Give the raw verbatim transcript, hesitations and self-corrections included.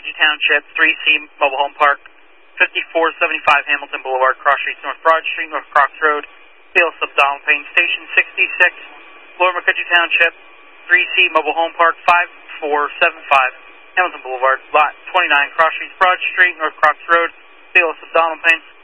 Mukudgee Township, three C Mobile Home Park, fifty-four seventy-five Hamilton Boulevard, Cross Street, North Broad Street, North Cross Road, Bailiffs of Donald Payne, Station sixty-six, Lower Mukudgee Township, three C Mobile Home Park, five four seven five Hamilton Boulevard, Lot twenty-nine, Cross Street, Broad Street, North Cross Road, Bailiffs of Donald Payne.